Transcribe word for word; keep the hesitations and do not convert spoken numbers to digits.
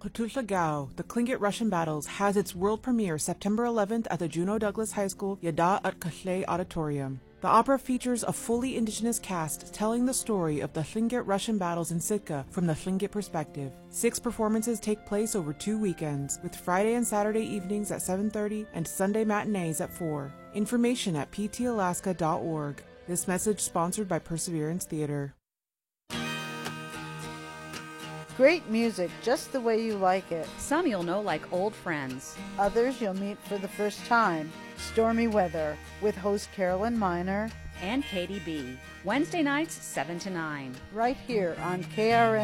Gao, the Tlingit Russian Battles, has its world premiere September eleventh at the Juneau Douglas High School Yada at Kashlei Auditorium. The opera features a fully indigenous cast telling the story of the Tlingit Russian battles in Sitka from the Tlingit perspective. Six performances take place over two weekends, with Friday and Saturday evenings at seven thirty and Sunday matinees at four. Information at p t alaska dot org. This message sponsored by Perseverance Theater. Great music, just the way you like it. Some you'll know like old friends. Others you'll meet for the first time. Stormy Weather, with host Carolyn Miner and Katie B. Wednesday nights, seven to nine. Right here on K R N.